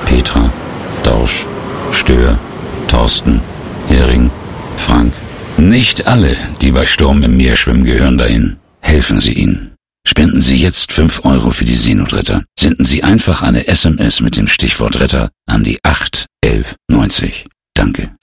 Petra, Dorsch, Stör, Thorsten, Hering, Frank. Nicht alle, die bei Sturm im Meer schwimmen, gehören dahin. Helfen Sie ihnen. Spenden Sie jetzt 5 Euro für die Seenotretter. Senden Sie einfach eine SMS mit dem Stichwort Retter an die 81190. Danke.